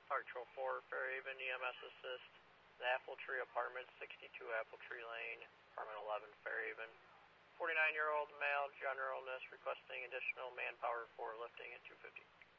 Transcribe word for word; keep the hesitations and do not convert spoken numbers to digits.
Park Patrol four, Fairhaven, E M S assist. The Apple Tree Apartments, sixty-two Apple Tree Lane, Apartment eleven, Fairhaven. forty-nine-year-old male, general illness, requesting additional manpower for lifting at two fifty.